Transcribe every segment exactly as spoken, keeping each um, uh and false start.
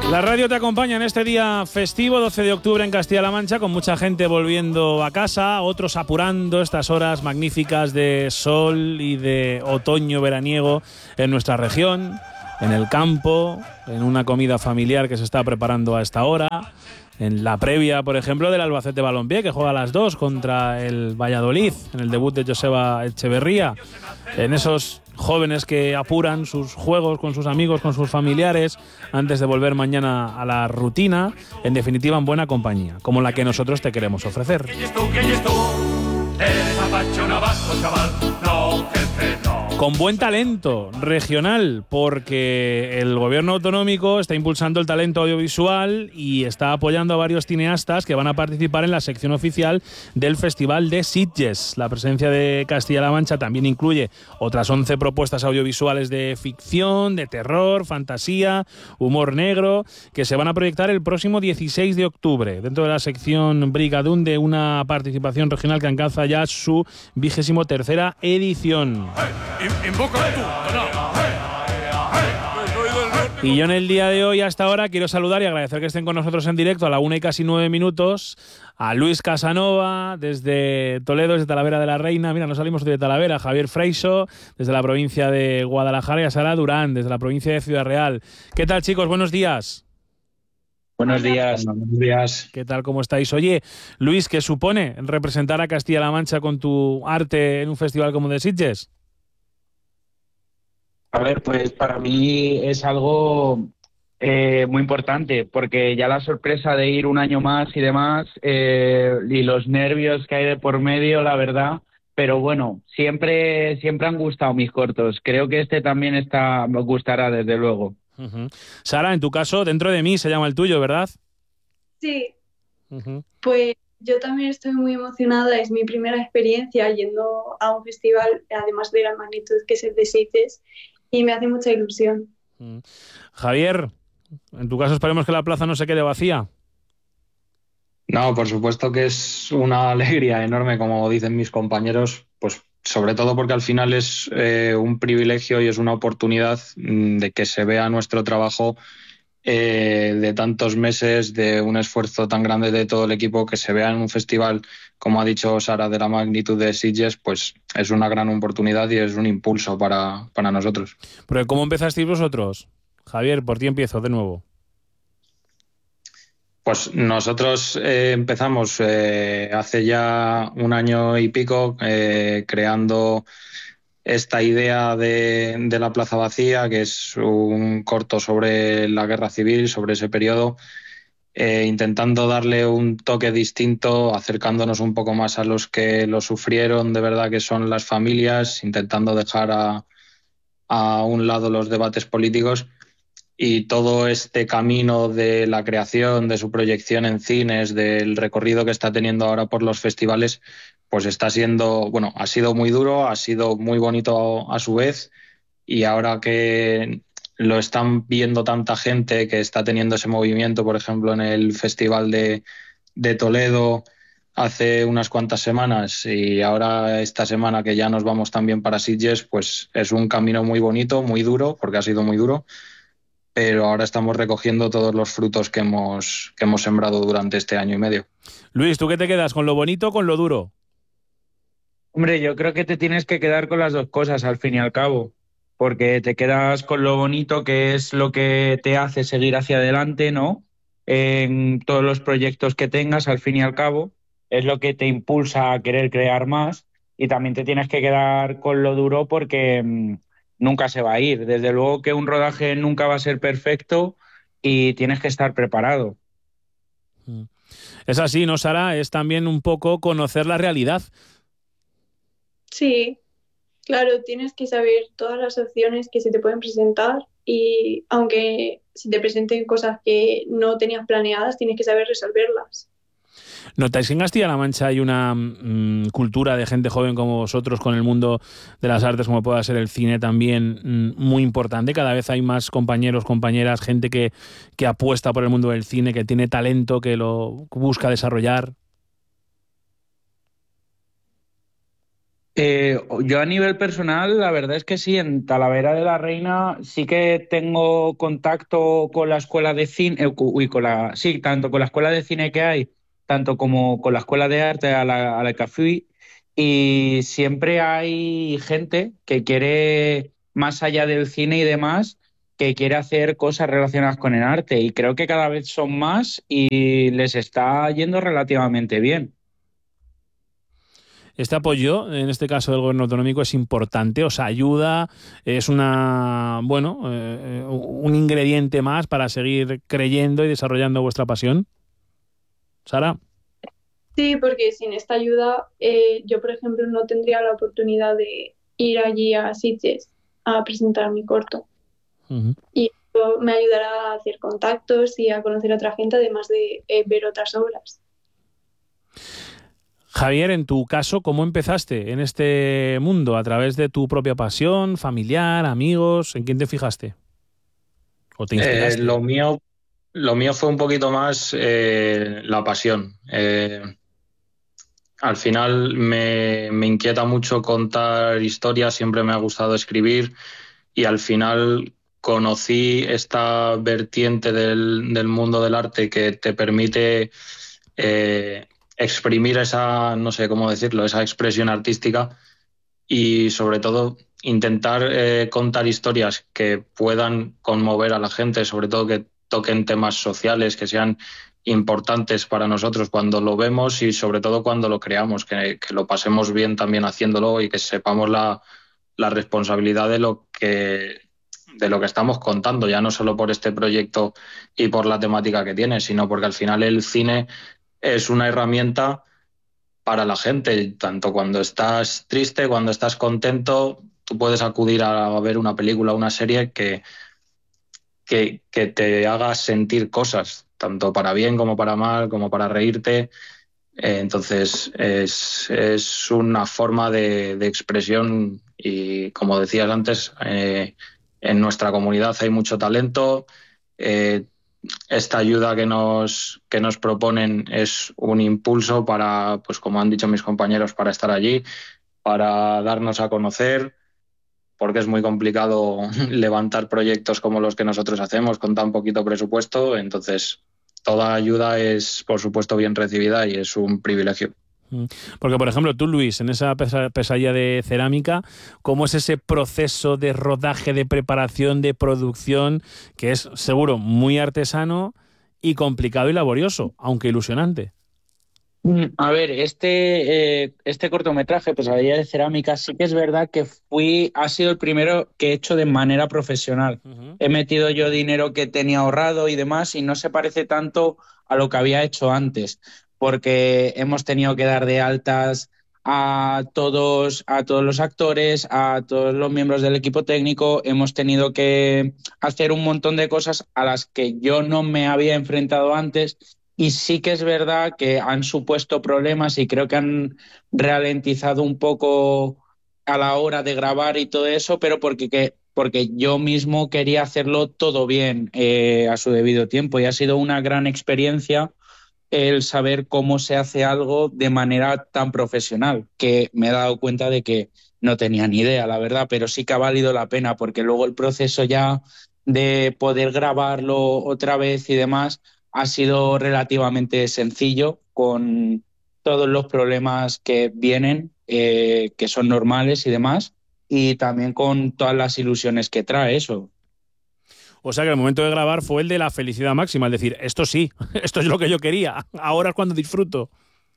La radio te acompaña en este día festivo, doce de octubre en Castilla-La Mancha, con mucha gente volviendo a casa, otros apurando estas horas magníficas de sol y de otoño veraniego en nuestra región, en el campo, en una comida familiar que se está preparando a esta hora, en la previa, por ejemplo, del Albacete Balompié, que juega a las dos contra el Valladolid, en el debut de Joseba Echeverría, en esos jóvenes que apuran sus juegos con sus amigos, con sus familiares, antes de volver mañana a la rutina, en definitiva en buena compañía, como la que nosotros te queremos ofrecer. Con buen talento regional, porque el gobierno autonómico está impulsando el talento audiovisual y está apoyando a varios cineastas que van a participar en la sección oficial del Festival de Sitges. La presencia de Castilla-La Mancha también incluye otras once propuestas audiovisuales de ficción, de terror, fantasía, humor negro, que se van a proyectar el próximo dieciséis de octubre dentro de la sección Brigadún, de una participación regional que alcanza ya su vigésimo tercera edición. Y yo en el día de hoy, hasta ahora, quiero saludar y agradecer que estén con nosotros en directo a la una y casi nueve minutos a Luis Casanova desde Toledo, desde Talavera de la Reina. Mira, nos salimos de Talavera. Javier Freixo desde la provincia de Guadalajara y a Sara Durán desde la provincia de Ciudad Real. ¿Qué tal, chicos? Buenos días. Buenos días. Buenos días. ¿Qué tal? ¿Cómo estáis? Oye, Luis, ¿qué supone representar a Castilla-La Mancha con tu arte en un festival como de Sitges? A ver, pues para mí es algo eh, muy importante, porque ya la sorpresa de ir un año más y demás, eh, y los nervios que hay de por medio, la verdad, pero bueno, siempre, siempre han gustado mis cortos. Creo que este también está, me gustará, desde luego. Uh-huh. Sara, en tu caso, Dentro de mí se llama el tuyo, ¿verdad? Sí, uh-huh. Pues yo también estoy muy emocionada, es mi primera experiencia yendo a un festival, además de la magnitud que es el de Sitges, y me hace mucha ilusión. Uh-huh. Javier, en tu caso esperemos que la plaza no se quede vacía. No, por supuesto que es una alegría enorme, como dicen mis compañeros, pues sobre todo porque al final es eh, un privilegio y es una oportunidad de que se vea nuestro trabajo eh, de tantos meses, de un esfuerzo tan grande de todo el equipo, que se vea en un festival, como ha dicho Sara, de la magnitud de Sitges, pues es una gran oportunidad y es un impulso para, para nosotros. Pero ¿cómo empezasteis vosotros? Javier, por ti empiezo de nuevo. Pues nosotros eh, empezamos eh, hace ya un año y pico eh, creando esta idea de, de la Plaza Vacía, que es un corto sobre la guerra civil, sobre ese periodo, eh, intentando darle un toque distinto, acercándonos un poco más a los que lo sufrieron de verdad, que son las familias, intentando dejar a, a un lado los debates políticos. Y todo este camino de la creación, de su proyección en cines, del recorrido que está teniendo ahora por los festivales, pues está siendo, bueno, ha sido muy duro, ha sido muy bonito a su vez, y ahora que lo están viendo tanta gente, que está teniendo ese movimiento, por ejemplo, en el Festival de, de Toledo hace unas cuantas semanas, y ahora esta semana que ya nos vamos también para Sitges, pues es un camino muy bonito, muy duro, porque ha sido muy duro, pero ahora estamos recogiendo todos los frutos que hemos, que hemos sembrado durante este año y medio. Luis, ¿tú qué te quedas? ¿Con lo bonito o con lo duro? Hombre, yo creo que te tienes que quedar con las dos cosas al fin y al cabo, porque te quedas con lo bonito, que es lo que te hace seguir hacia adelante, ¿no? En todos los proyectos que tengas, al fin y al cabo, es lo que te impulsa a querer crear más, y también te tienes que quedar con lo duro porque mmm, nunca se va a ir. Desde luego que un rodaje nunca va a ser perfecto y tienes que estar preparado. Es así, ¿no, Sara? Es también un poco conocer la realidad. Sí, claro, tienes que saber todas las opciones que se te pueden presentar, y aunque se te presenten cosas que no tenías planeadas, tienes que saber resolverlas. ¿Notáis que en Castilla-La Mancha hay una mmm, cultura de gente joven como vosotros con el mundo de las artes, como pueda ser el cine, también mmm, muy importante? Cada vez hay más compañeros, compañeras, gente que, que apuesta por el mundo del cine, que tiene talento, que lo busca desarrollar. Eh, yo a nivel personal, la verdad es que sí, en Talavera de la Reina sí que tengo contacto con la escuela de cine, eh, cu- uy, con la, sí, tanto con la escuela de cine que hay, tanto como con la escuela de arte a la, a la que fui, y siempre hay gente que quiere, más allá del cine y demás, que quiere hacer cosas relacionadas con el arte, y creo que cada vez son más y les está yendo relativamente bien. Este apoyo, en este caso del gobierno autonómico, es importante, os ayuda, es una, bueno, eh, un ingrediente más para seguir creyendo y desarrollando vuestra pasión. Sara. Sí, porque sin esta ayuda eh, yo, por ejemplo, no tendría la oportunidad de ir allí a Sitges a presentar mi corto. Uh-huh. Y esto me ayudará a hacer contactos y a conocer a otra gente, además de eh, ver otras obras. Javier, en tu caso, ¿cómo empezaste en este mundo? ¿A través de tu propia pasión, familiar, amigos? ¿En quién te fijaste? ¿O te Eh, inspiraste? lo mío, lo mío fue un poquito más eh, la pasión. Eh, al final me, me inquieta mucho contar historias, siempre me ha gustado escribir y al final conocí esta vertiente del, del mundo del arte que te permite eh, exprimir esa, no sé cómo decirlo, esa expresión artística y sobre todo intentar eh, contar historias que puedan conmover a la gente, sobre todo que toquen temas sociales, que sean importantes para nosotros cuando lo vemos y sobre todo cuando lo creamos, que, que lo pasemos bien también haciéndolo y que sepamos la, la responsabilidad de lo que de lo que estamos contando, ya no solo por este proyecto y por la temática que tiene, sino porque al final el cine es una herramienta para la gente, tanto cuando estás triste, cuando estás contento, tú puedes acudir a ver una película, una serie que, que, que te haga sentir cosas, tanto para bien como para mal, como para reírte. Eh, entonces, es, es una forma de, de expresión y, como decías antes, eh, en nuestra comunidad hay mucho talento. Eh, esta ayuda que nos, que nos proponen es un impulso para, pues como han dicho mis compañeros, para estar allí, para darnos a conocer, porque es muy complicado levantar proyectos como los que nosotros hacemos con tan poquito presupuesto. Entonces, toda ayuda es, por supuesto, bien recibida y es un privilegio. Porque, por ejemplo, tú, Luis, en esa pesadilla de cerámica, ¿cómo es ese proceso de rodaje, de preparación, de producción, que es seguro muy artesano y complicado y laborioso, aunque ilusionante? A ver, este, eh, este cortometraje, Pesadilla de Cerámica, sí que es verdad que fui, ha sido el primero que he hecho de manera profesional. Uh-huh. He metido yo dinero que tenía ahorrado y demás, y no se parece tanto a lo que había hecho antes, porque hemos tenido que dar de altas a todos, a todos los actores, a todos los miembros del equipo técnico, hemos tenido que hacer un montón de cosas a las que yo no me había enfrentado antes. Y sí que es verdad que han supuesto problemas y creo que han ralentizado un poco a la hora de grabar y todo eso, pero porque, que, porque yo mismo quería hacerlo todo bien eh, a su debido tiempo. Y ha sido una gran experiencia el saber cómo se hace algo de manera tan profesional, que me he dado cuenta de que no tenía ni idea, la verdad, pero sí que ha valido la pena, porque luego el proceso ya de poder grabarlo otra vez y demás ha sido relativamente sencillo, con todos los problemas que vienen, eh, que son normales y demás, y también con todas las ilusiones que trae eso. O sea que el momento de grabar fue el de la felicidad máxima, es decir, esto sí, esto es lo que yo quería, ahora es cuando disfruto.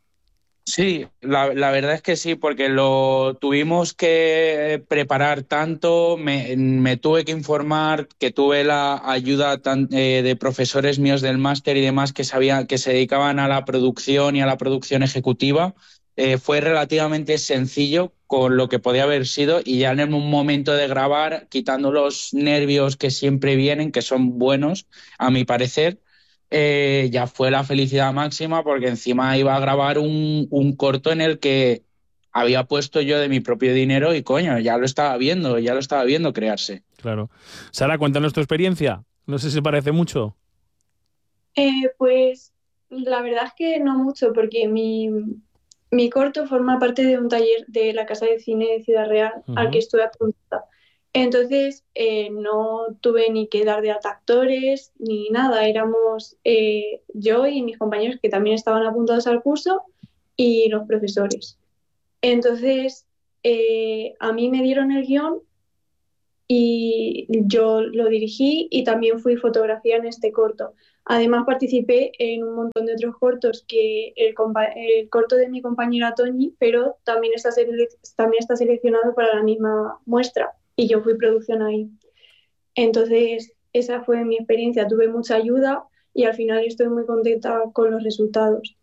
Sí, la, la verdad es que sí, porque lo tuvimos que preparar tanto, me, me tuve que informar, que tuve la ayuda tan, eh, de profesores míos del máster y demás que sabían, que se dedicaban a la producción y a la producción ejecutiva. Eh, fue relativamente sencillo con lo que podía haber sido, y ya en un momento de grabar, quitando los nervios que siempre vienen, que son buenos, a mi parecer, eh, ya fue la felicidad máxima, porque encima iba a grabar un, un corto en el que había puesto yo de mi propio dinero y coño, ya lo estaba viendo, ya lo estaba viendo crearse. Claro. Sara, cuéntanos tu experiencia. No sé si parece mucho. Eh, pues la verdad es que no mucho, porque mi, Mi corto forma parte de un taller de la Casa de Cine de Ciudad Real, Uh-huh. al que estuve apuntada. Entonces, eh, no tuve ni que dar de alta actores ni nada. Éramos eh, yo y mis compañeros que también estaban apuntados al curso y los profesores. Entonces, eh, a mí me dieron el guión y yo lo dirigí y también fui fotografía en este corto. Además participé en un montón de otros cortos, que el, compa- el corto de mi compañera Toñi, pero también está, sele- también está seleccionado para la misma muestra y yo fui producción ahí. Entonces, esa fue mi experiencia. Tuve mucha ayuda y al final estoy muy contenta con los resultados.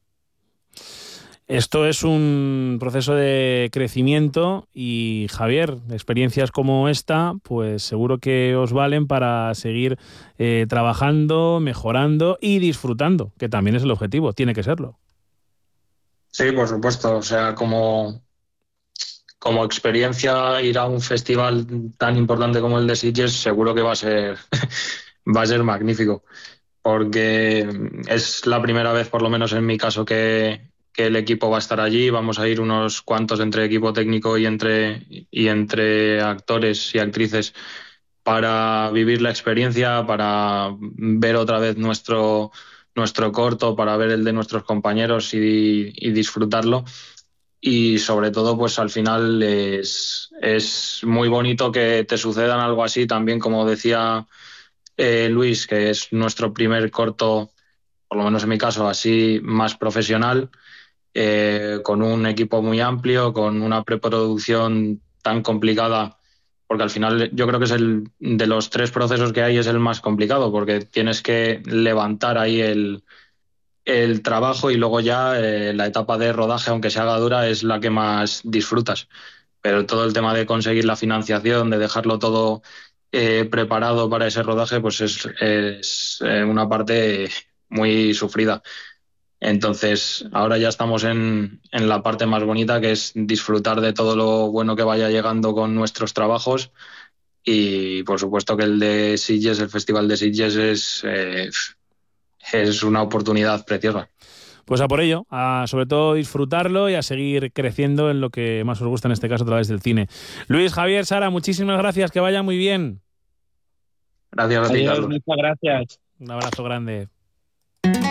Esto es un proceso de crecimiento y, Javier, experiencias como esta, pues seguro que os valen para seguir eh, trabajando, mejorando y disfrutando, que también es el objetivo, tiene que serlo. Sí, por supuesto. O sea, como, como experiencia, ir a un festival tan importante como el de Sitges seguro que va a ser, va a ser magnífico, porque es la primera vez, por lo menos en mi caso, que, que el equipo va a estar allí. Vamos a ir unos cuantos entre equipo técnico y entre, y entre actores y actrices para vivir la experiencia, para ver otra vez nuestro, nuestro corto, para ver el de nuestros compañeros y, y disfrutarlo. Y sobre todo, pues al final es, es muy bonito que te sucedan algo así también, como decía eh, Luis, que es nuestro primer corto, por lo menos en mi caso, así más profesional, eh, con un equipo muy amplio, con una preproducción tan complicada, porque al final yo creo que es el de los tres procesos que hay es el más complicado, porque tienes que levantar ahí el, el trabajo y luego ya eh, la etapa de rodaje, aunque se haga dura, es la que más disfrutas. Pero todo el tema de conseguir la financiación, de dejarlo todo eh, preparado para ese rodaje, pues es, es eh, una parte muy sufrida. Entonces, ahora ya estamos en, en la parte más bonita, que es disfrutar de todo lo bueno que vaya llegando con nuestros trabajos. Y por supuesto que el de Sitges, el Festival de Sitges, es, eh, es una oportunidad preciosa. Pues a por ello, a sobre todo disfrutarlo y a seguir creciendo en lo que más os gusta, en este caso a través del cine. Luis, Javier, Sara, muchísimas gracias, que vaya muy bien. Gracias a ti, Adiós, Carlos. muchas gracias. Un abrazo grande.